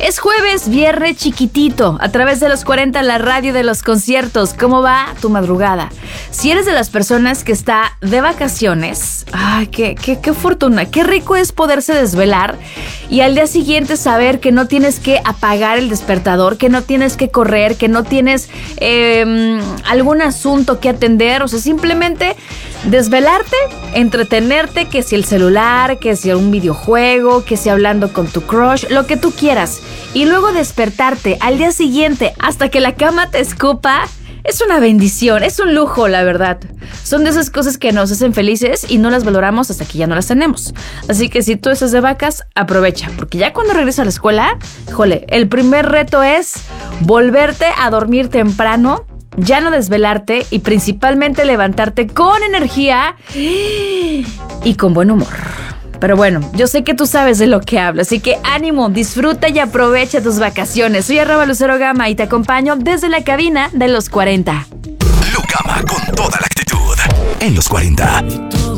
Es jueves, viernes chiquitito, a través de los 40, la radio de los conciertos. ¿Cómo va tu madrugada? Si eres de las personas que está de vacaciones, ¡ay, qué fortuna! Qué rico es poderse desvelar y al día siguiente saber que no tienes que apagar el despertador, que no tienes que correr, que no tienes algún asunto que atender. O sea, simplemente desvelarte, entretenerte, que si el celular, que si un videojuego, que si hablando con tu crush, lo que tú quieras. Y luego despertarte al día siguiente hasta que la cama te escupa. Es una bendición, es un lujo, la verdad. Son de esas cosas que nos hacen felices y no las valoramos hasta que ya no las tenemos. Así que si tú estás de vacas, aprovecha. Porque ya cuando regresas a la escuela, híjole, el primer reto es volverte a dormir temprano, ya no desvelarte y principalmente levantarte con energía y con buen humor. Pero bueno, yo sé que tú sabes de lo que hablo, así que ánimo, disfruta y aprovecha tus vacaciones. Soy @LuceroGama y te acompaño desde la cabina de los 40. Lu Gama con toda la actitud en los 40.